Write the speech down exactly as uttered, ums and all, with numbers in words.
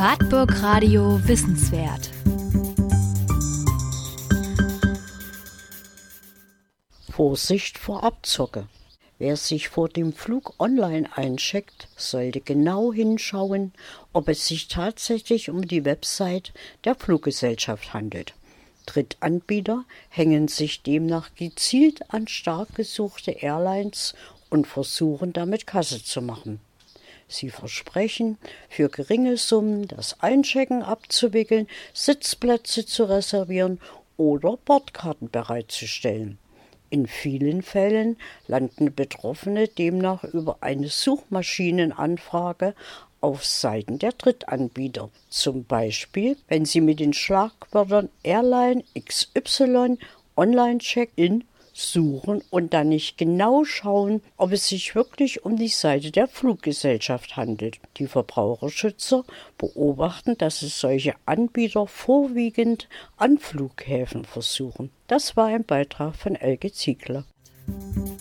Wartburg Radio Wissenswert. Vorsicht vor Abzocke. Wer sich vor dem Flug online eincheckt, sollte genau hinschauen, ob es sich tatsächlich um die Website der Fluggesellschaft handelt. Drittanbieter hängen sich demnach gezielt an stark gesuchte Airlines und versuchen damit Kasse zu machen. Sie versprechen, für geringe Summen das Einchecken abzuwickeln, Sitzplätze zu reservieren oder Bordkarten bereitzustellen. In vielen Fällen landen Betroffene demnach über eine Suchmaschinenanfrage auf Seiten der Drittanbieter. Zum Beispiel, wenn sie mit den Schlagwörtern Airline X Y Online-Check-In suchen und dann nicht genau schauen, ob es sich wirklich um die Seite der Fluggesellschaft handelt. Die Verbraucherschützer beobachten, dass es solche Anbieter vorwiegend an Flughäfen versuchen. Das war ein Beitrag von Elke Ziegler.